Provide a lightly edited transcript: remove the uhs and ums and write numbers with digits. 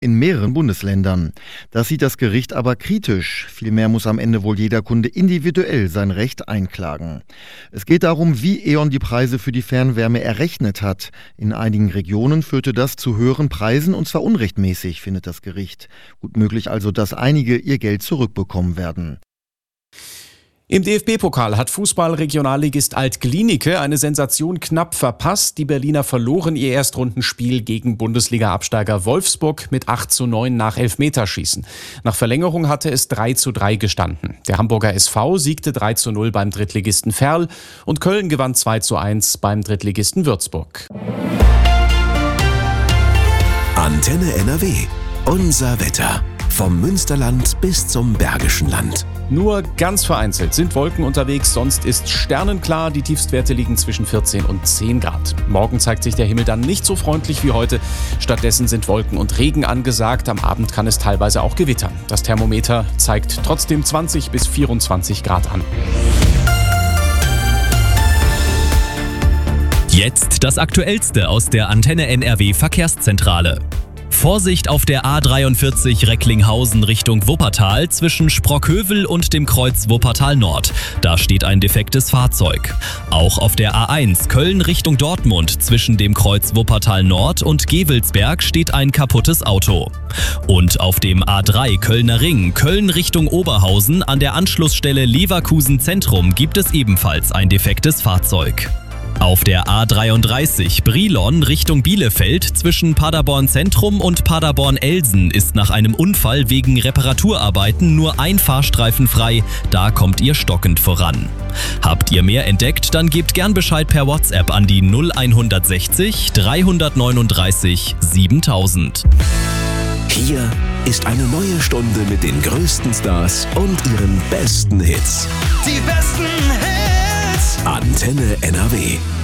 in mehreren Bundesländern. Das sieht das Gericht aber kritisch. Vielmehr muss am Ende wohl jeder Kunde individuell sein Recht einklagen. Es geht darum, wie E.ON die Preise für die Fernwärme errechnet hat. In einigen Regionen führte das zu höheren Preisen, und zwar unrechtmäßig, findet das Gericht. Gut möglich also, dass einige ihr Geld zurückbekommen werden. Im DFB-Pokal hat Fußball-Regionalligist Alt-Glienicke eine Sensation knapp verpasst. Die Berliner verloren ihr Erstrundenspiel gegen Bundesliga-Absteiger Wolfsburg mit 8:9 nach Elfmeterschießen. Nach Verlängerung hatte es 3:3 gestanden. Der Hamburger SV siegte 3:0 beim Drittligisten Verl und Köln gewann 2:1 beim Drittligisten Würzburg. Antenne NRW. Unser Wetter. Vom Münsterland bis zum Bergischen Land. Nur ganz vereinzelt sind Wolken unterwegs, sonst ist sternenklar. Die Tiefstwerte liegen zwischen 14 und 10 Grad. Morgen zeigt sich der Himmel dann nicht so freundlich wie heute. Stattdessen sind Wolken und Regen angesagt. Am Abend kann es teilweise auch gewittern. Das Thermometer zeigt trotzdem 20 bis 24 Grad an. Jetzt das Aktuellste aus der Antenne NRW Verkehrszentrale. Vorsicht auf der A43 Recklinghausen Richtung Wuppertal zwischen Sprockhövel und dem Kreuz Wuppertal Nord. Da steht ein defektes Fahrzeug. Auch auf der A1 Köln Richtung Dortmund zwischen dem Kreuz Wuppertal Nord und Gevelsberg steht ein kaputtes Auto. Und auf dem A3 Kölner Ring Köln Richtung Oberhausen an der Anschlussstelle Leverkusen Zentrum gibt es ebenfalls ein defektes Fahrzeug. Auf der A33 Brilon Richtung Bielefeld zwischen Paderborn Zentrum und Paderborn-Elsen ist nach einem Unfall wegen Reparaturarbeiten nur ein Fahrstreifen frei. Da kommt ihr stockend voran. Habt ihr mehr entdeckt, dann gebt gern Bescheid per WhatsApp an die 0160 339 7000. Hier ist eine neue Stunde mit den größten Stars und ihren besten Hits. Die besten Hits. Antenne NRW.